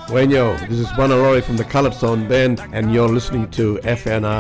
Bueno, this is Juan Arroyo from the Colored Sound Band, and you're listening to FNR